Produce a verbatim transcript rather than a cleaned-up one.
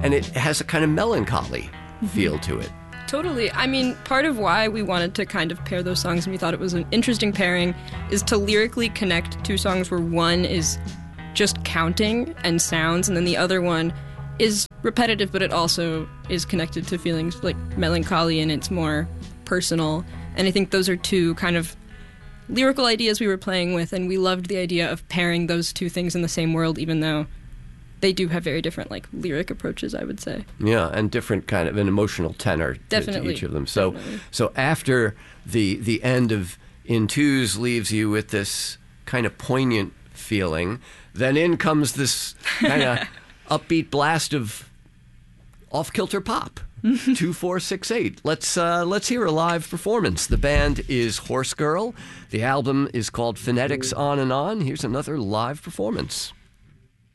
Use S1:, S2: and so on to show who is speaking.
S1: and it has a kind of melancholy mm-hmm. feel to it.
S2: Totally. I mean, part of why we wanted to kind of pair those songs and we thought it was an interesting pairing is to lyrically connect two songs where one is just counting and sounds, and then the other one is repetitive, but it also is connected to feelings like melancholy, and it's more personal. And I think those are two kind of lyrical ideas we were playing with, and we loved the idea of pairing those two things in the same world, even though they do have very different, like, lyric approaches, I would say.
S1: Yeah, and different kind of an emotional tenor
S2: definitely,
S1: to each of them. So,
S2: definitely.
S1: so after the the end of In Twos leaves you with this kind of poignant feeling, then in comes this kind of upbeat blast of off-kilter pop. Two, four, six, eight. Let's uh, let's hear a live performance. The band is Horse Girl. The album is called Phonetics On and On. Here's another live performance.